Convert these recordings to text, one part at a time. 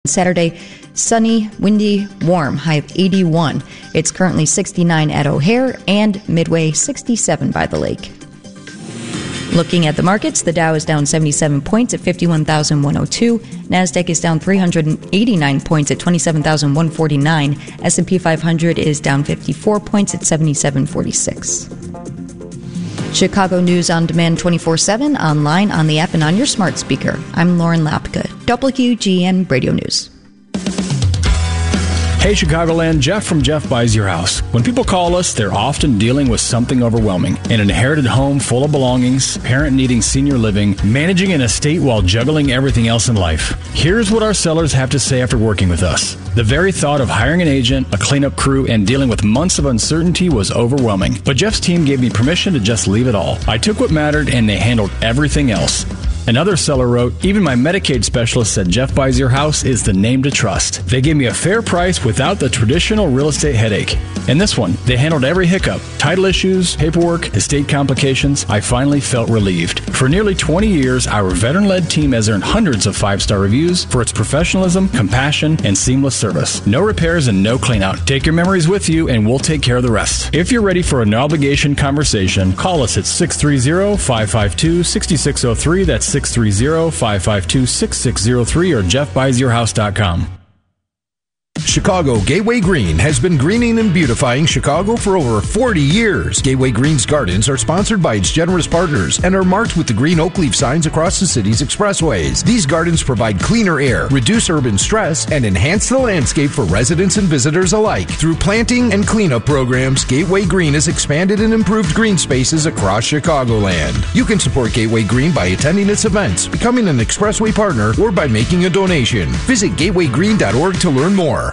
Saturday, sunny, windy, warm, high of 81. It's currently 69 at O'Hare and Midway 67 by the lake. Looking at the markets, the Dow is down 77 points at 51,102. NASDAQ is down 389 points at 27,149. S&P 500 is down 54 points at 7746. Chicago News on Demand 24/7, online, on the app, and on your smart speaker. I'm Lauren Lapka, WGN Radio News. Hey Chicagoland, Jeff from Jeff Buys Your House. When people call us, they're often dealing with something overwhelming. An inherited home full of belongings, parent needing senior living, managing an estate while juggling everything else in life. Here's what our sellers have to say after working with us. The very thought of hiring an agent, a cleanup crew, and dealing with months of uncertainty was overwhelming. But Jeff's team gave me permission to just leave it all. I took what mattered and they handled everything else. Another seller wrote, even my Medicaid specialist said Jeff Buys Your House is the name to trust. They gave me a fair price without the traditional real estate headache. And this one, they handled every hiccup. Title issues, paperwork, estate complications. I finally felt relieved. For nearly 20 years, our veteran-led team has earned hundreds of 5-star reviews for its professionalism, compassion, and seamless service. No repairs and no cleanout. Take your memories with you and we'll take care of the rest. If you're ready for a no-obligation conversation, call us at 630-552-6603. That's 630-552-6603 or jeffbuysyourhouse.com. Chicago Gateway Green has been greening and beautifying Chicago for over 40 years. Gateway Green's gardens are sponsored by its generous partners and are marked with the green oak leaf signs across the city's expressways. These gardens provide cleaner air, reduce urban stress, and enhance the landscape for residents and visitors alike. Through planting and cleanup programs, Gateway Green has expanded and improved green spaces across Chicagoland. You can support Gateway Green by attending its events, becoming an expressway partner, or by making a donation. Visit gatewaygreen.org to learn more.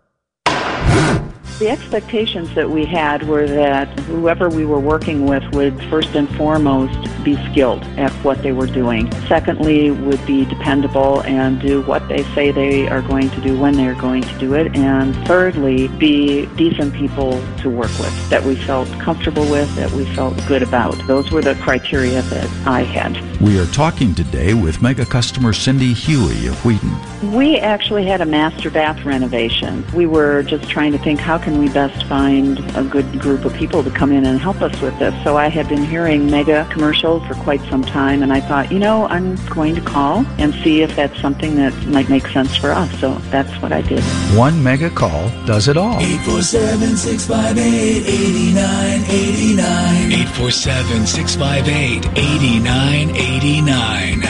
The expectations that we had were that whoever we were working with would first and foremost be skilled at what they were doing. Secondly, would be dependable and do what they say they are going to do when they're going to do it. And thirdly, be decent people to work with, that we felt comfortable with, that we felt good about. Those were the criteria that I had. We are talking today with mega customer Cindy Huey of Wheaton. We actually had a master bath renovation. We were just trying to think, how can we best find a good group of people to come in and help us with this? So I had been hearing mega commercials for quite some time, and I thought, I'm going to call and see if that's something that might make sense for us. So that's what I did. One mega call does it all. 847-658-8989. 847-658-8989.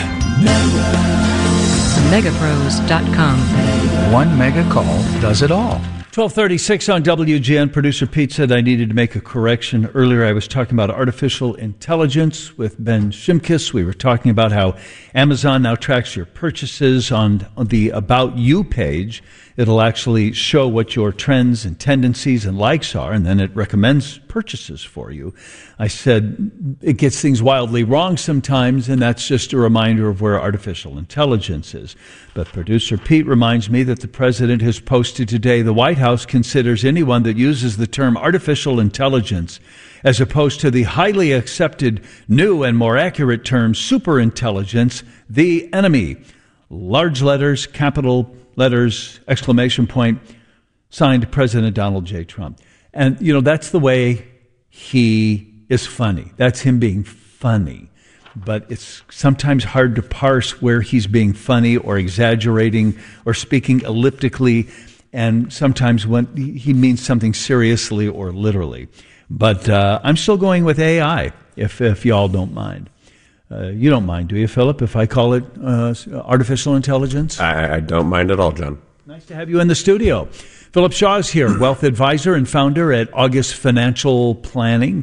Megapros.com. One mega call does it all. 12:36 on WGN. Producer Pete said I needed to make a correction. Earlier I was talking about artificial intelligence with Ben Shimkus. We were talking about how Amazon now tracks your purchases on the About You page. It'll actually show what your trends and tendencies and likes are, and then it recommends purchases for you. I said it gets things wildly wrong sometimes, and that's just a reminder of where artificial intelligence is. But producer Pete reminds me that the president has posted today the White House considers anyone that uses the term artificial intelligence as opposed to the highly accepted new and more accurate term superintelligence, the enemy. Large letters, capital letters, exclamation point, signed President Donald J. Trump. And, that's the way he is funny. That's him being funny. But it's sometimes hard to parse where he's being funny or exaggerating or speaking elliptically, and sometimes when he means something seriously or literally. But I'm still going with AI, if y'all don't mind. You don't mind, do you, Philip, if I call it artificial intelligence? I don't mind at all, John. Nice to have you in the studio. Philip Shaw is here, wealth advisor and founder at August Financial Planning.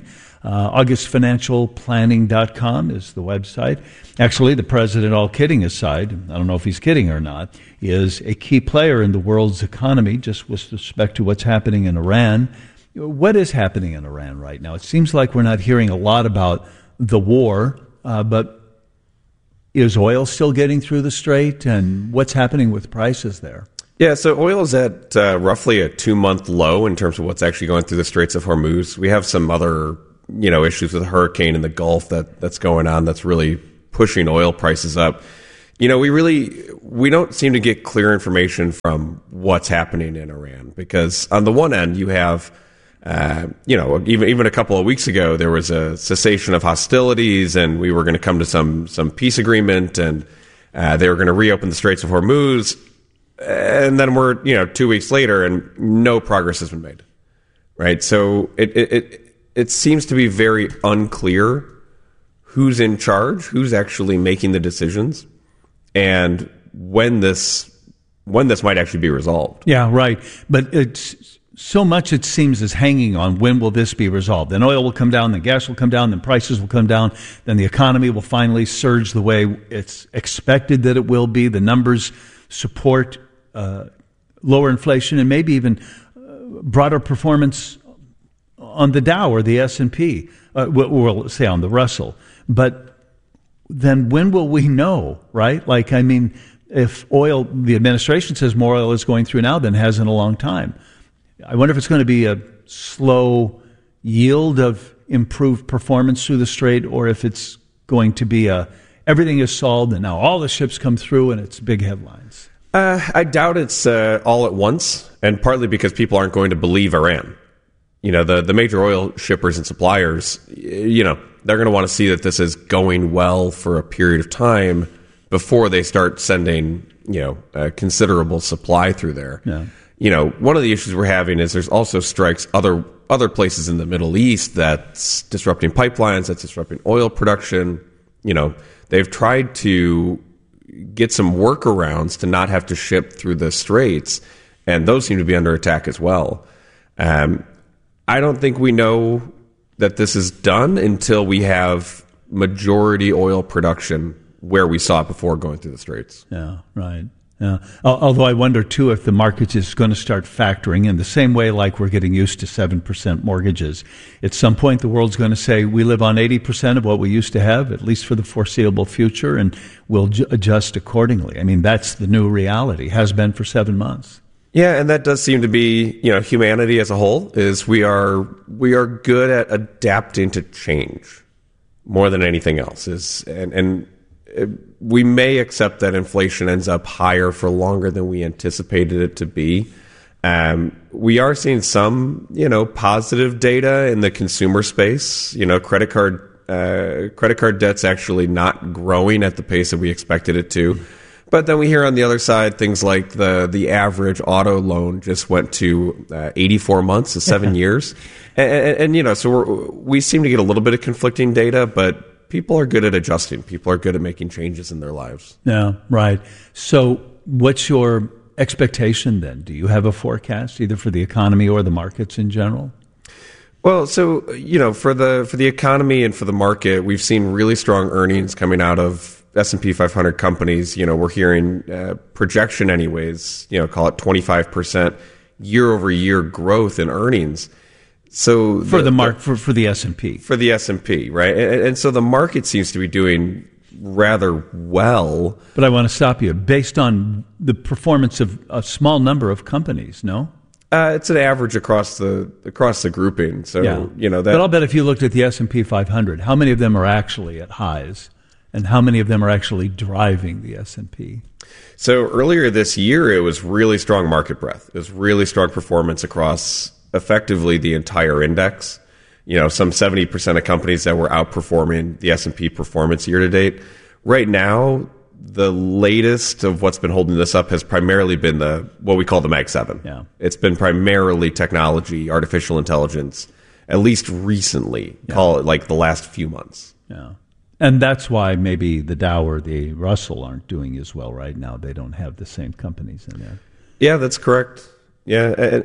AugustFinancialPlanning.com is the website. Actually, the president, all kidding aside, I don't know if he's kidding or not, is a key player in the world's economy, just with respect to what's happening in Iran. What is happening in Iran right now? It seems like we're not hearing a lot about the war, but is oil still getting through the strait, and what's happening with prices there? Yeah, so oil is at roughly a 2-month low in terms of what's actually going through the Straits of Hormuz. We have some other, issues with the hurricane in the Gulf that's going on that's really pushing oil prices up. we don't seem to get clear information from what's happening in Iran, because on the one end you have, even a couple of weeks ago there was a cessation of hostilities, and we were going to come to some peace agreement, and they were going to reopen the Straits of Hormuz, and then we're 2 weeks later and no progress has been made, right? So it seems to be very unclear who's in charge, who's actually making the decisions, and when this might actually be resolved. Yeah, right. But it's so much, it seems, is hanging on when will this be resolved. Then oil will come down, then gas will come down, then prices will come down, then the economy will finally surge the way it's expected that it will be. The numbers support lower inflation and maybe even broader performance on the Dow or the S&P, we'll say on the Russell. But then when will we know, right? If oil, the administration says more oil is going through now than has in a long time. I wonder if it's going to be a slow yield of improved performance through the strait, or if it's going to be everything is solved and now all the ships come through and it's big headlines. I doubt it's all at once, and partly because people aren't going to believe Iran. The major oil shippers and suppliers, they're going to want to see that this is going well for a period of time before they start sending, a considerable supply through there. Yeah. One of the issues we're having is there's also strikes other places in the Middle East that's disrupting pipelines, that's disrupting oil production. They've tried to get some workarounds to not have to ship through the straits, and those seem to be under attack as well. I don't think we know that this is done until we have majority oil production where we saw it before going through the straits. Yeah, right. Yeah. Although I wonder, too, if the market is going to start factoring in the same way like we're getting used to 7% mortgages. At some point, the world's going to say we live on 80% of what we used to have, at least for the foreseeable future, and we'll adjust accordingly. That's the new reality, has been for 7 months. Yeah, and that does seem to be, humanity as a whole is we are good at adapting to change more than anything else. We may accept that inflation ends up higher for longer than we anticipated it to be. We are seeing some, positive data in the consumer space. Credit card debt's actually not growing at the pace that we expected it to. But then we hear on the other side things like the average auto loan just went to 84 months to 7 years. And so we seem to get a little bit of conflicting data, but people are good at adjusting. People are good at making changes in their lives. Yeah, right. So what's your expectation then? Do you have a forecast either for the economy or the markets in general? Well, so, for the economy and for the market, we've seen really strong earnings coming out of S&P 500 companies. We're hearing projection anyways, call it 25% year over year growth in earnings. So for the S&P. For the S&P, right? And so the market seems to be doing rather well. But I want to stop you. Based on the performance of a small number of companies, no? It's an average across the grouping. So, yeah. But I'll bet if you looked at the S&P 500, how many of them are actually at highs? And how many of them are actually driving the S&P? So earlier this year, it was really strong market breadth. It was really strong performance across effectively the entire index. Some 70% of companies that were outperforming the S&P performance year to date. Right now, the latest of what's been holding this up has primarily been what we call the Mag 7. Yeah. It's been primarily technology, artificial intelligence, at least recently, call it like the last few months. Yeah. And that's why maybe the Dow or the Russell aren't doing as well right now. They don't have the same companies in there. Yeah, that's correct. Yeah.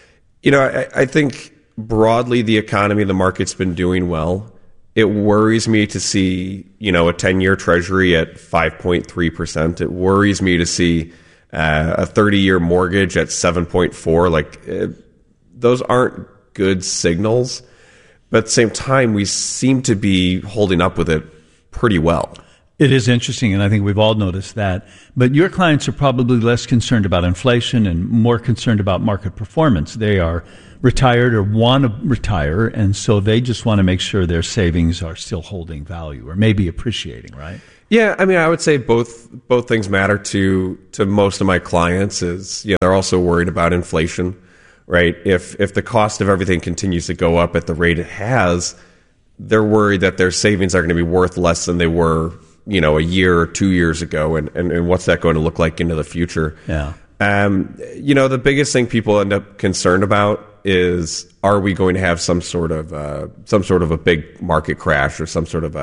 I think broadly the economy, the market's been doing well. It worries me to see, a 10-year treasury at 5.3%. It worries me to see a 30-year mortgage at 7.4%. Those aren't good signals. But at the same time, we seem to be holding up with it pretty well. It is interesting, and I think we've all noticed that. But your clients are probably less concerned about inflation and more concerned about market performance. They are retired or want to retire, and so they just want to make sure their savings are still holding value or maybe appreciating, right? Yeah, I mean, I would say both things matter to most of my clients. Is they're also worried about inflation, right? If the cost of everything continues to go up at the rate it has, they're worried that their savings are going to be worth less than they were, a year or 2 years ago, and what's that going to look like into the future? Yeah. The biggest thing people end up concerned about is, are we going to have some sort of a big market crash or some sort of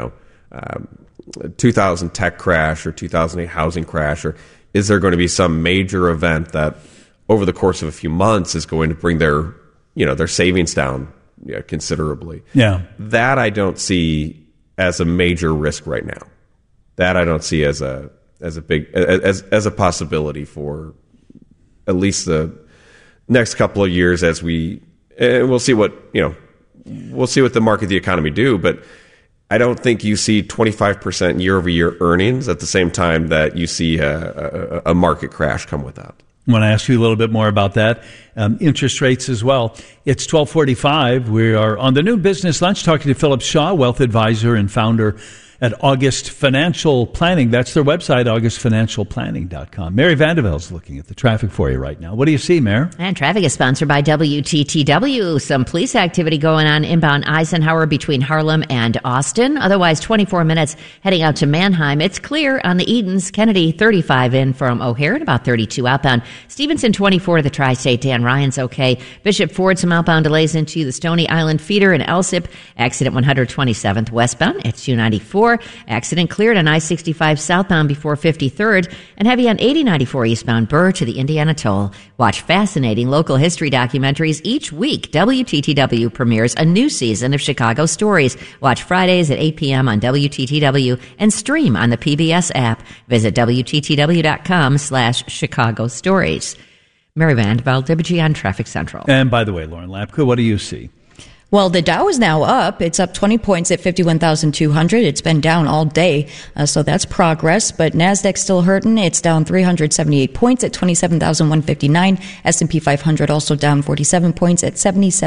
2000 tech crash or 2008 housing crash, or is there going to be some major event that over the course of a few months is going to bring their savings down considerably? Yeah. That I don't see as a major risk right now. That I don't see as a possibility for at least the next couple of years, as we'll see what the market, the economy do, but I don't think you see 25% year-over-year earnings at the same time that you see a market crash come with that. I want to ask you a little bit more about that. Interest rates as well. It's 12:45. We are on the Noon Business Lunch talking to Philip Shaw, wealth advisor and founder at August Financial Planning. That's their website, augustfinancialplanning.com. Mary Vandeville's looking at the traffic for you right now. What do you see, Mary? And traffic is sponsored by WTTW. Some police activity going on inbound Eisenhower between Harlem and Austin. Otherwise, 24 minutes heading out to Mannheim. It's clear on the Edens. Kennedy, 35 in from O'Hare and about 32 outbound. Stevenson, 24 to the Tri-State. Dan Ryan's okay. Bishop Ford, some outbound delays into the Stony Island feeder and Elsip. Accident 127th westbound at 294. Accident cleared on I-65 southbound before 53rd, and heavy on 8094 eastbound Burr to the Indiana Toll. Watch fascinating local history documentaries each week. WTTW premieres a new season of Chicago Stories. Watch Fridays at 8 p.m. on WTTW and stream on the PBS app. Visit WTTW.com/Chicago Stories. Mary Vandeville, WGN Traffic Central. And by the way, Lauren Lapka, what do you see? Well, the Dow is now up. It's up 20 points at 51,200. It's been down all day, so that's progress. But NASDAQ still hurting. It's down 378 points at 27,159. S&P 500 also down 47 points at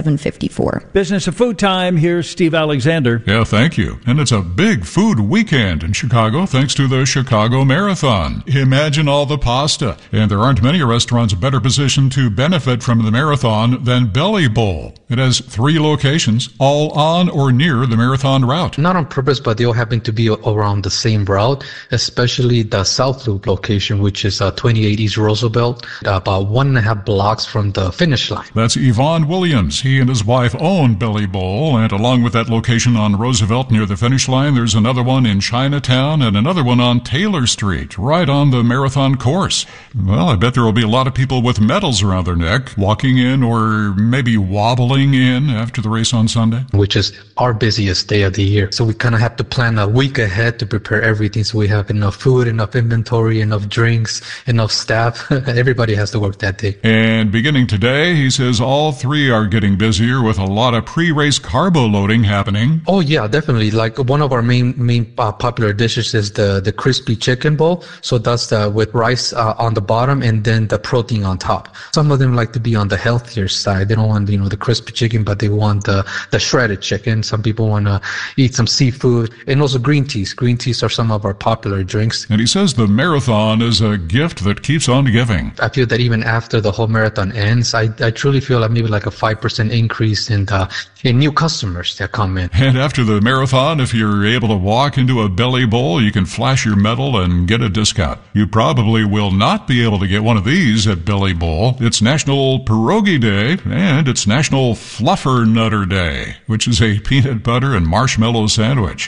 7754. Business of Food time. Here's Steve Alexander. Yeah, thank you. And it's a big food weekend in Chicago thanks to the Chicago Marathon. Imagine all the pasta. And there aren't many restaurants better positioned to benefit from the marathon than Belly Bowl. It has 3 locations, all on or near the marathon route. Not on purpose, but they all happen to be around the same route, especially the South Loop location, which is 28 East Roosevelt, about 1.5 blocks from the finish line. That's Yvonne Williams. He and his wife own Belly Bowl, and along with that location on Roosevelt near the finish line, there's another one in Chinatown and another one on Taylor Street, right on the marathon course. Well, I bet there will be a lot of people with medals around their neck, walking in or maybe wobbling in after the race on Sunday, which is our busiest day of the year. So we kind of have to plan a week ahead to prepare everything, so we have enough food, enough inventory, enough drinks, enough staff. Everybody has to work that day. And beginning today, he says all 3 are getting busier with a lot of pre-race carbo loading happening. Oh yeah, definitely. Like one of our main popular dishes is the crispy chicken bowl. So that's with rice on the bottom and then the protein on top. Some of them like to be on the healthier side. They don't want the crispy chicken, but they want the shredded chicken. Some people want to eat some seafood, and also green teas. Green teas are some of our popular drinks. And he says the marathon is a gift that keeps on giving. I feel that even after the whole marathon ends, I truly feel like maybe like a 5% increase in new customers that come in. And after the marathon, if you're able to walk into a Belly Bowl, you can flash your medal and get a discount. You probably will not be able to get one of these at Belly Bowl. It's National Pierogi Day, and it's National Fluffer Nutter Day, which is a peanut butter and marshmallow sandwich.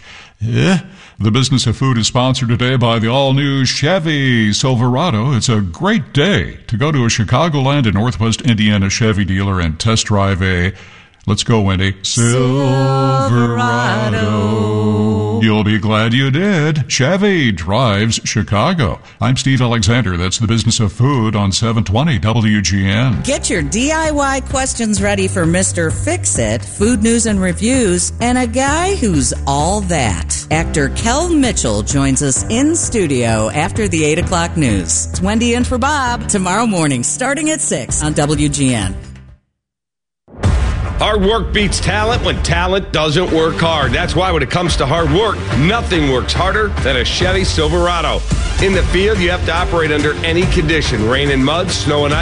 The Business of Food is sponsored today by the all-new Chevy Silverado. It's a great day to go to a Chicagoland and Northwest Indiana Chevy dealer and test drive a, let's go, Wendy, Silverado. You'll be glad you did. Chevy drives Chicago. I'm Steve Alexander. That's the Business of Food on 720 WGN. Get your DIY questions ready for Mr. Fix-It, food news and reviews, and a guy who's all that. Actor Kel Mitchell joins us in studio after the 8 o'clock news. It's Wendy in for Bob tomorrow morning starting at 6 on WGN. Hard work beats talent when talent doesn't work hard. That's why when it comes to hard work, nothing works harder than a Chevy Silverado. In the field, you have to operate under any condition, rain and mud, snow and ice.